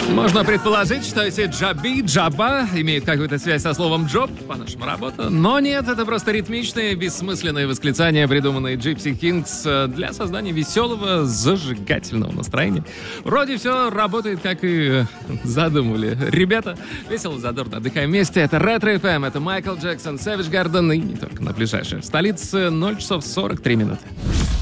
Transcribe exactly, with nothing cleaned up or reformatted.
Можно предположить, что эти джаби, джаба имеют какую-то связь со словом джоб, по-нашему работа, но нет, это просто ритмичные, бессмысленные восклицания, придуманные Gypsy Kings для создания веселого, зажигательного настроения. Вроде все работает, как и задумывали ребята. Весело, задорно, отдыхаем вместе. Это Ретро эф эм, это Майкл Джексон, Savage Garden и не только на ближайшей столице ноль часов сорок три минуты.